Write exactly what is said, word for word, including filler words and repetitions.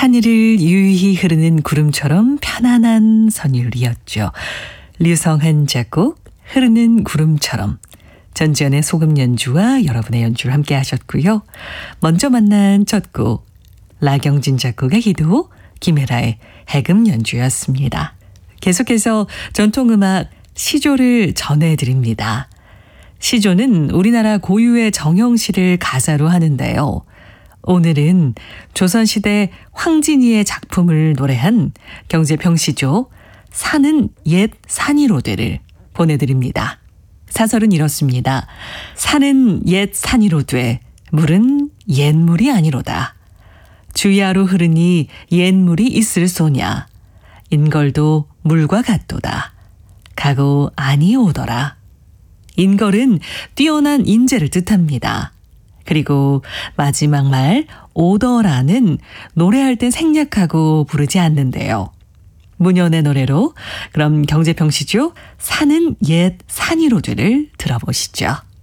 하늘을 유유히 흐르는 구름처럼 편안한 선율이었죠. 류성한 작곡 흐르는 구름처럼. 전지현의 소금 연주와 여러분의 연주를 함께 하셨고요. 먼저 만난 첫 곡 라경진 작곡의 기도, 김혜라의 해금 연주였습니다. 계속해서 전통음악 시조를 전해드립니다. 시조는 우리나라 고유의 정형시를 가사로 하는데요. 오늘은 조선시대 황진이의 작품을 노래한 경제평시조 산은 옛 산이로되를 보내드립니다. 사설은 이렇습니다. 산은 옛 산이로되 물은 옛물이 아니로다. 주야로 흐르니 옛물이 있을 소냐. 인걸도 물과 같도다. 가고 아니오더라. 인걸은 뛰어난 인재를 뜻합니다. 그리고 마지막 말 오더라는 노래할 땐 생략하고 부르지 않는데요. 문연의 노래로 그럼 경제평시조 산은 옛 산이로되를 들어보시죠.